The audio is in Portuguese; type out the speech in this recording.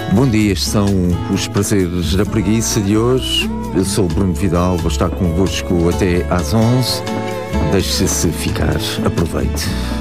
Bom dia, estes são os prazeres da preguiça de hoje. Eu sou o Bruno Vidal, vou estar convosco até às 11. Deixe-se ficar, aproveite.